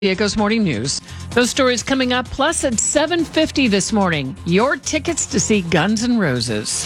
Diego's Morning News. Those stories coming up. Plus at 7:50 this morning, your tickets to see Guns N' Roses.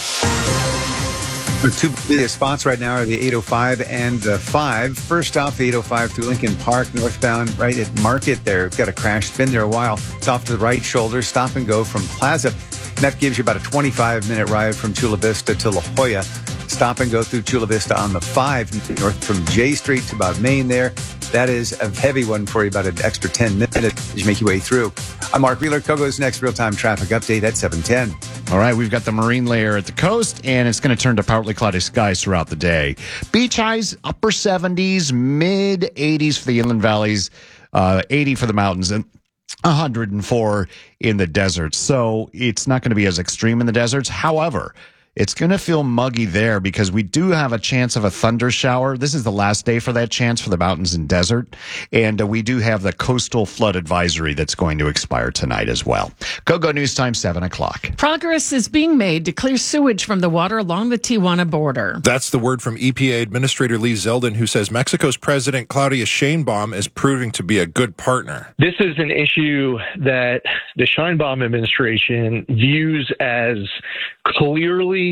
The two biggest spots right now are the 805 and the 5. First off, the 805 through Lincoln Park, northbound, right at Market there. Got a crash. It's been there a while. It's off to the right shoulder. Stop and go from Plaza. And that gives you about a 25-minute ride from Chula Vista to La Jolla. Stop and go through Chula Vista on the 5, north from J Street to about Main there. That is a heavy one for you, about an extra 10 minutes as you make your way through. I'm Mark Wheeler. Kogo's next real-time traffic update at 7:10. All right, we've got the marine layer at the coast, and it's going to turn to partly cloudy skies throughout the day. Beach highs, upper 70s, mid 80s for the inland valleys, 80 for the mountains, and 104 in the deserts. So it's not going to be as extreme in the deserts. However, it's going to feel muggy there because we do have a chance of a thunder shower. This is the last day for that chance for the mountains and desert. And we do have the coastal flood advisory that's going to expire tonight as well. Go News Time, 7 o'clock. Progress is being made to clear sewage from the water along the Tijuana border. That's the word from EPA Administrator Lee Zeldin, who says Mexico's President Claudia Sheinbaum is proving to be a good partner. This is an issue that the Sheinbaum administration views as clearly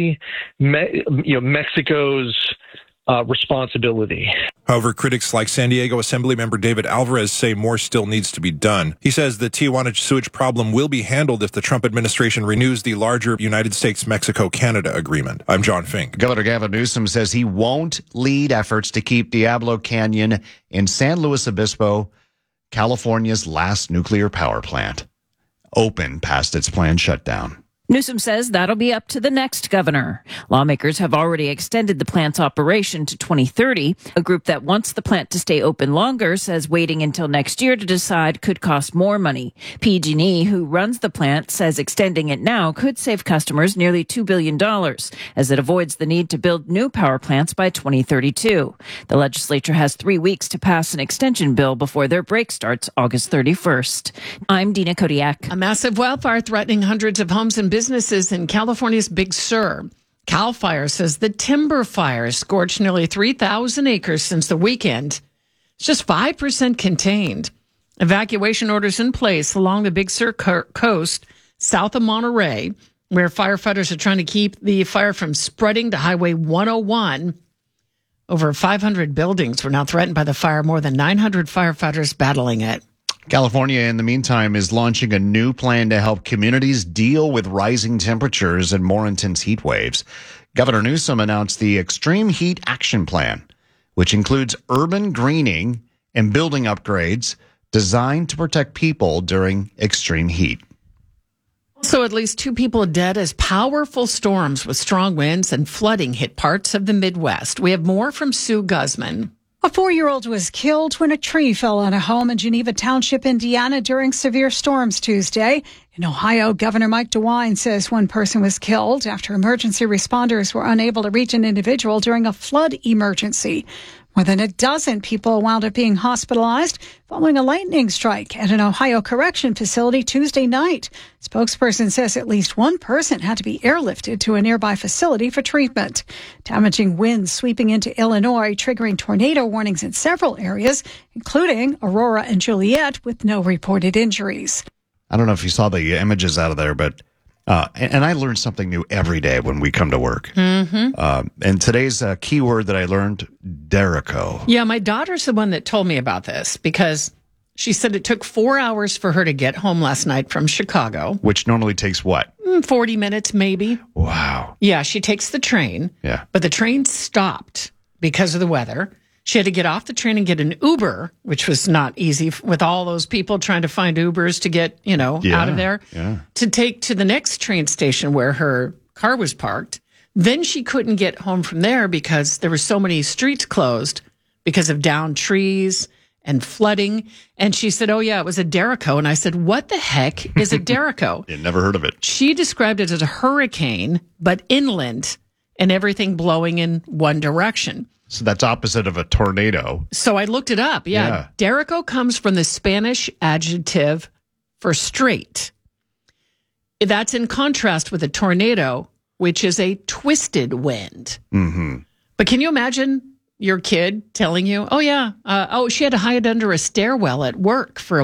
Mexico's responsibility. However, critics like San Diego Assemblymember David Alvarez say more still needs to be done. He says the Tijuana sewage problem will be handled if the Trump administration renews the larger United States-Mexico-Canada agreement. I'm John Fink. Governor Gavin Newsom says he won't lead efforts to keep Diablo Canyon in San Luis Obispo, California's last nuclear power plant, open past its planned shutdown. Newsom says that'll be up to the next governor. Lawmakers have already extended the plant's operation to 2030. A group that wants the plant to stay open longer says waiting until next year to decide could cost more money. PG&E, who runs the plant, says extending it now could save customers nearly $2 billion, as it avoids the need to build new power plants by 2032. The legislature has 3 weeks to pass an extension bill before their break starts August 31st. I'm Dina Kodiak. A massive wildfire threatening hundreds of homes and businesses in California's Big Sur. CAL FIRE says the timber fire scorched nearly 3,000 acres since the weekend. It's just 5% contained. Evacuation orders in place along the Big Sur coast, south of Monterey, where firefighters are trying to keep the fire from spreading to Highway 101. Over 500 buildings were now threatened by the fire, more than 900 firefighters battling it. California, in the meantime, is launching a new plan to help communities deal with rising temperatures and more intense heat waves. Governor Newsom announced the Extreme Heat Action Plan, which includes urban greening and building upgrades designed to protect people during extreme heat. Also, at least 2 people dead as powerful storms with strong winds and flooding hit parts of the Midwest. We have more from Sue Guzman. A 4-year-old was killed when a tree fell on a home in Geneva Township, Indiana during severe storms Tuesday. In Ohio, Governor Mike DeWine says one person was killed after emergency responders were unable to reach an individual during a flood emergency. More than a dozen people wound up being hospitalized following a lightning strike at an Ohio correction facility Tuesday night. Spokesperson says at least one person had to be airlifted to a nearby facility for treatment. Damaging winds sweeping into Illinois, triggering tornado warnings in several areas, including Aurora and Joliet, with no reported injuries. I don't know if you saw the images out of there, but and I learn something new every day when we come to work. Mm-hmm. And today's keyword that I learned, Derico. Yeah, my daughter's the one that told me about this because she said it took 4 hours for her to get home last night from Chicago. Which normally takes what? 40 minutes, maybe. Wow. Yeah, she takes the train. Yeah. But the train stopped because of the weather. She had to get off the train and get an Uber, which was not easy with all those people trying to find Ubers to get, out of there, to take to the next train station where her car was parked. Then she couldn't get home from there because there were so many streets closed because of downed trees and flooding. And she said, oh, yeah, it was a Derico. And I said, what the heck is a Derico? You never heard of it. She described it as a hurricane, but inland and everything blowing in one direction. So that's opposite of a tornado. So I looked it up. Yeah. Derico comes from the Spanish adjective for straight. That's in contrast with a tornado, which is a twisted wind. Mm-hmm. But can you imagine your kid telling you, oh, yeah, she had to hide under a stairwell at work for a